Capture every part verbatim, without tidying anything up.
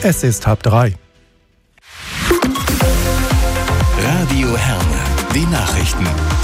Es ist halb drei. Radio Herne, die Nachrichten.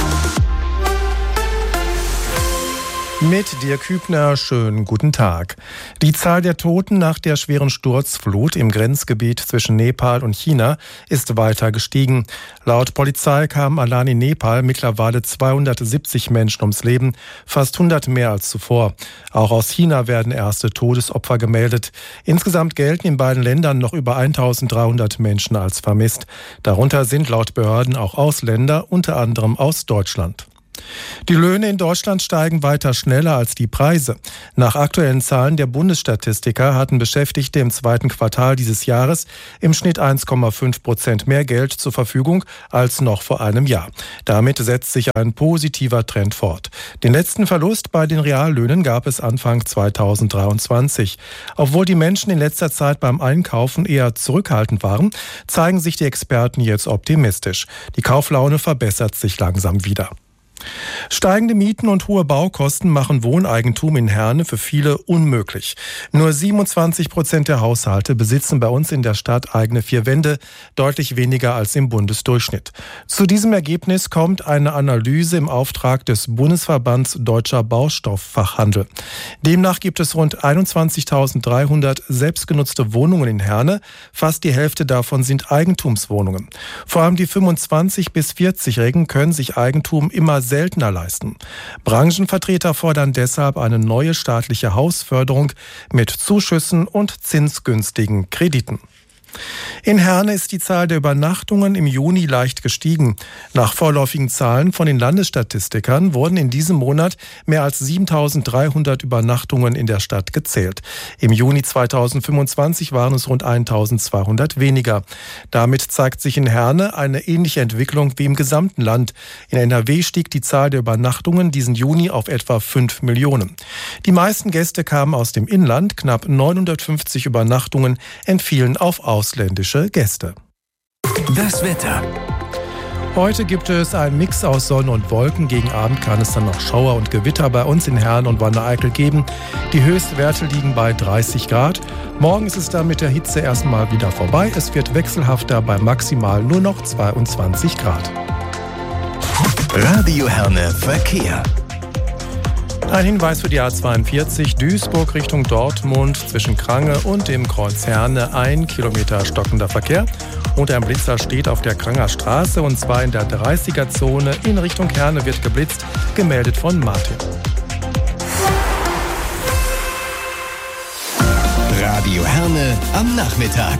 Mit Dirk Hübner, schönen guten Tag. Die Zahl der Toten nach der schweren Sturzflut im Grenzgebiet zwischen Nepal und China ist weiter gestiegen. Laut Polizei kamen allein in Nepal mittlerweile zweihundertsiebzig Menschen ums Leben, fast hundert mehr als zuvor. Auch aus China werden erste Todesopfer gemeldet. Insgesamt gelten in beiden Ländern noch über eintausenddreihundert Menschen als vermisst. Darunter sind laut Behörden auch Ausländer, unter anderem aus Deutschland. Die Löhne in Deutschland steigen weiter schneller als die Preise. Nach aktuellen Zahlen der Bundesstatistiker hatten Beschäftigte im zweiten Quartal dieses Jahres im Schnitt eins Komma fünf Prozent mehr Geld zur Verfügung als noch vor einem Jahr. Damit setzt sich ein positiver Trend fort. Den letzten Verlust bei den Reallöhnen gab es Anfang zweitausenddreiundzwanzig. Obwohl die Menschen in letzter Zeit beim Einkaufen eher zurückhaltend waren, zeigen sich die Experten jetzt optimistisch. Die Kauflaune verbessert sich langsam wieder. Steigende Mieten und hohe Baukosten machen Wohneigentum in Herne für viele unmöglich. Nur siebenundzwanzig Prozent der Haushalte besitzen bei uns in der Stadt eigene vier Wände, deutlich weniger als im Bundesdurchschnitt. Zu diesem Ergebnis kommt eine Analyse im Auftrag des Bundesverbands Deutscher Baustofffachhandel. Demnach gibt es rund einundzwanzigtausenddreihundert selbstgenutzte Wohnungen in Herne. Fast die Hälfte davon sind Eigentumswohnungen. Vor allem die fünfundzwanzig- bis vierzigjährigen können sich Eigentum immer seltener leisten. Branchenvertreter fordern deshalb eine neue staatliche Hausförderung mit Zuschüssen und zinsgünstigen Krediten. In Herne ist die Zahl der Übernachtungen im Juni leicht gestiegen. Nach vorläufigen Zahlen von den Landesstatistikern wurden in diesem Monat mehr als siebentausenddreihundert Übernachtungen in der Stadt gezählt. Im Juni zweitausendfünfundzwanzig waren es rund eintausendzweihundert weniger. Damit zeigt sich in Herne eine ähnliche Entwicklung wie im gesamten Land. In N R W stieg die Zahl der Übernachtungen diesen Juni auf etwa fünf Millionen. Die meisten Gäste kamen aus dem Inland. Knapp neunhundertfünfzig Übernachtungen entfielen auf ausländische Gäste. Das Wetter. Heute gibt es einen Mix aus Sonne und Wolken. Gegen Abend kann es dann noch Schauer und Gewitter bei uns in Herne und Wanne-Eickel geben. Die Höchstwerte liegen bei dreißig Grad. Morgen ist es dann mit der Hitze erstmal wieder vorbei. Es wird wechselhafter bei maximal nur noch zweiundzwanzig Grad. Radio Herne Verkehr. Ein Hinweis für die A zweiundvierzig Duisburg Richtung Dortmund zwischen Krange und dem Kreuz Herne. Ein Kilometer stockender Verkehr. Und ein Blitzer steht auf der Kranger Straße und zwar in der dreißiger-Zone in Richtung Herne wird geblitzt, gemeldet von Martin. Radio Herne am Nachmittag.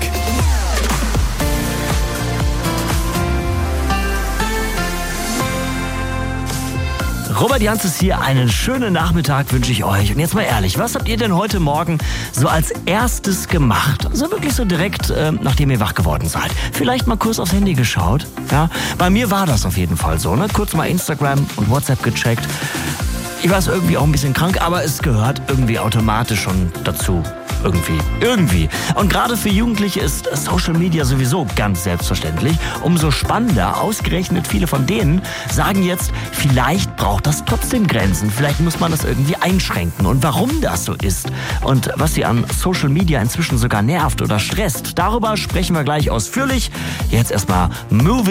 Robert Janz ist hier. Einen schönen Nachmittag wünsche ich euch. Und jetzt mal ehrlich, was habt ihr denn heute Morgen so als erstes gemacht? Also wirklich so direkt, äh, nachdem ihr wach geworden seid. Vielleicht mal kurz aufs Handy geschaut. Ja, bei mir war das auf jeden Fall so. Ne? Kurz mal Instagram und WhatsApp gecheckt. Ich war irgendwie auch ein bisschen krank, aber es gehört irgendwie automatisch schon dazu. Irgendwie. Irgendwie. Und gerade für Jugendliche ist Social Media sowieso ganz selbstverständlich. Umso spannender, ausgerechnet viele von denen sagen jetzt, vielleicht braucht das trotzdem Grenzen. Vielleicht muss man das irgendwie einschränken. Und warum das so ist und was sie an Social Media inzwischen sogar nervt oder stresst, darüber sprechen wir gleich ausführlich. Jetzt erstmal Move